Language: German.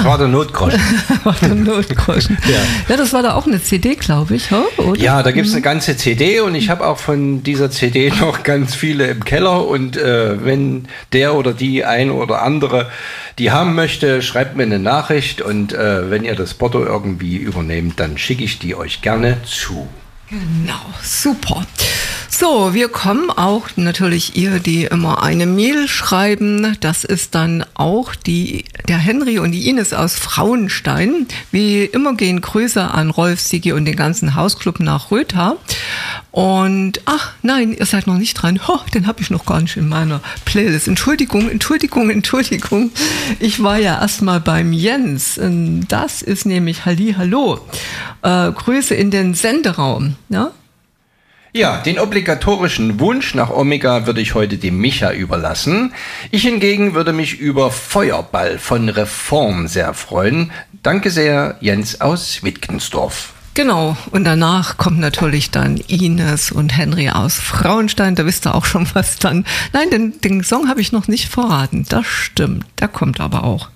war der Notgroschen. Ja, das war da auch eine CD, glaube ich, oder? Ja, da gibt es eine ganze CD und ich habe auch von dieser CD noch ganz viele im Keller und wenn der oder die ein oder andere die haben möchte, schreibt mir eine Nachricht und wenn ihr das Porto irgendwie übernehmt, dann schicke ich die euch gerne zu. Genau, super. So, wir kommen auch natürlich ihr, die immer eine Mail schreiben. Das ist dann auch der Henry und die Ines aus Frauenstein. Wie immer gehen Grüße an Rolf, Sigi und den ganzen Hausclub nach Rötha. Und, ach nein, ihr seid noch nicht dran. Den habe ich noch gar nicht in meiner Playlist. Entschuldigung. Ich war ja erstmal beim Jens. Das ist nämlich Hallihallo. Grüße in den Senderaum. Ja? Ja, den obligatorischen Wunsch nach Omega würde ich heute dem Micha überlassen. Ich hingegen würde mich über Feuerball von Reform sehr freuen. Danke sehr, Jens aus Wittgensdorf. Genau, und danach kommt natürlich dann Ines und Henry aus Frauenstein. Da wisst ihr auch schon was dann. Nein, den Song habe ich noch nicht verraten. Das stimmt, der kommt aber auch.